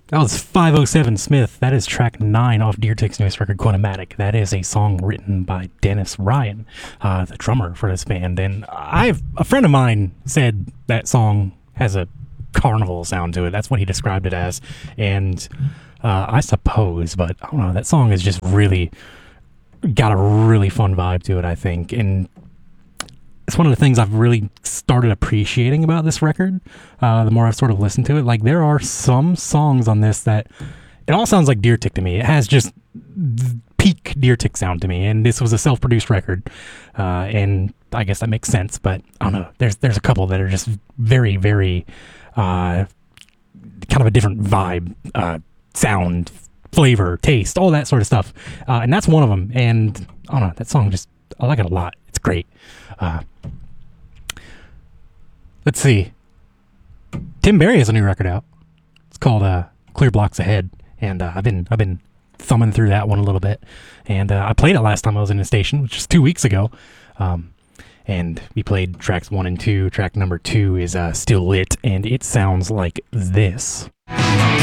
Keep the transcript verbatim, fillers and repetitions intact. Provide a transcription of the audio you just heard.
That was five oh seven Smith. That is track nine off Deer Tick's newest record, Quantumatic. That is a song written by Dennis Ryan, uh, the drummer for this band. And I've a friend of mine said that song has a carnival sound to it. That's what he described it as. And uh, I suppose, but I don't know, that song is just really got a really fun vibe to it, I think. And it's one of the things I've really started appreciating about this record. Uh, the more I've sort of listened to it, like there are some songs on this that it all sounds like Deer Tick to me. It has just peak Deer Tick sound to me, and this was a self-produced record, uh, and I guess that makes sense. But I don't know. There's there's a couple that are just very very uh, kind of a different vibe, uh, sound, flavor, taste, all that sort of stuff, uh, and that's one of them. And I don't know. That song just I like it a lot. It's great. Uh, let's see. Tim Barry has a new record out. It's called uh, "Clear Blocks Ahead," and uh, I've been I've been thumbing through that one a little bit. And uh, I played it last time I was in the station, which is two weeks ago. Um, and we played tracks one and two. Track number two is uh, "Still Lit," and it sounds like this.